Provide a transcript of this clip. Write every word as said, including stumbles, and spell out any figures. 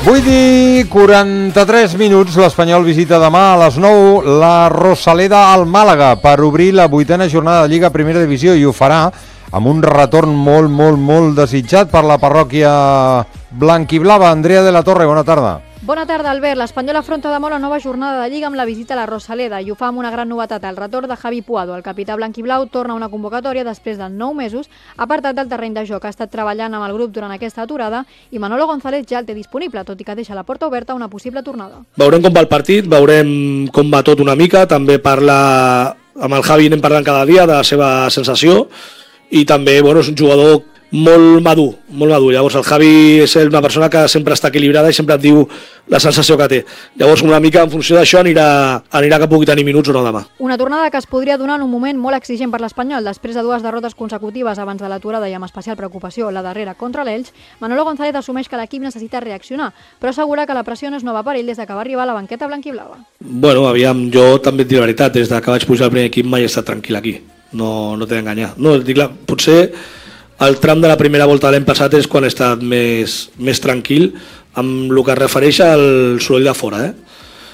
vuit i quaranta-tres minuts, l'Espanyol visita demà a les nou la Rosaleda al Màlaga per obrir la vuitena jornada de Lliga Primera Divisió i ho farà amb un retorn molt, molt, molt desitjat per la parròquia blanquiblava. Andrea de la Torre, bona tarda. Bona tarda, Albert. L'Espanyol afronta demà la nova jornada de Lliga amb la visita a la Rosaleda i ho fa amb una gran novetat. El retorn de Javi Puado, el capità blanquiblau, torna a una convocatòria després de nou mesos apartat del terreny de joc. Ha estat treballant amb el grup durant aquesta aturada i Manolo González ja el té disponible, tot i que deixa la porta oberta a una possible tornada. Veurem com va el partit, veurem com va tot una mica, també parla amb el Javi, anem parlant cada dia de la seva sensació i també bueno, és un jugador molt madur, molt madur. Llavors el Javi és una persona que sempre està equilibrada i sempre et diu la sensació que té. Llavors una mica en funció d'això anirà, anirà que pugui tenir minuts o no demà. Una tornada que es podria donar en un moment molt exigent per l'Espanyol. Després de dues derrotes consecutives abans de l'aturada i amb especial preocupació la darrera contra l'Elx, Manolo González assumeix que l'equip necessita reaccionar, però assegura que la pressió no és nova per ell des de que va arribar a la banqueta blanquiblava. Bueno, aviam, jo també et dic la veritat, des de que vaig pujar al primer equip mai he estat tranquil aquí, no, no t'he d'enganyar. No, dic la, potser el tram de la primera volta de l'any passat és quan he estat més, més tranquil amb el que es refereix al soroll de fora, eh?